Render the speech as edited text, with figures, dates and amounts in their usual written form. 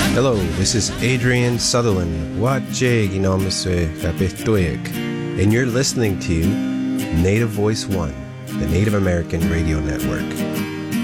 Hello, this is Adrian Sutherland, Wajeg Inamaswe Kapituik, and you're listening to Native Voice One, the Native American Radio Network.